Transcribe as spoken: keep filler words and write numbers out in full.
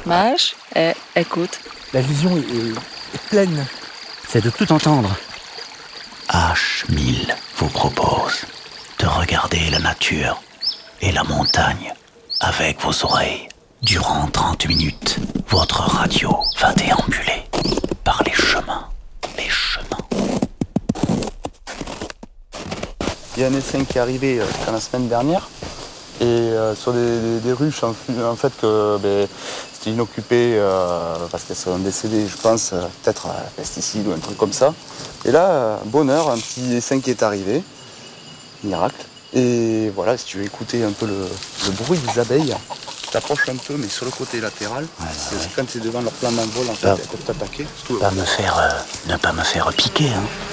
Mage, eh, écoute. La vision est, est- est pleine. C'est de tout entendre. H mille vous propose de regarder la nature et la montagne avec vos oreilles. Durant trente minutes, votre radio va déambuler par les chemins, les chemins. Il y a un essaim qui est arrivé euh, la semaine dernière et euh, sur des, des, des ruches en, en fait que ben, c'était inoccupé euh, parce qu'elles sont décédées, je pense, euh, peut-être à pesticides ou un truc comme ça. Et là, euh, bonheur, un petit essaim qui est arrivé, miracle. Et voilà, si tu veux écouter un peu le, le bruit des abeilles, tu t'approches un peu, mais sur le côté latéral, Ouais, c'est ouais. quand c'est devant leur plan d'envol, en fait, Ah. elles peuvent t'attaquer. Surtout, Pas me faire, euh, ne pas me faire piquer, hein.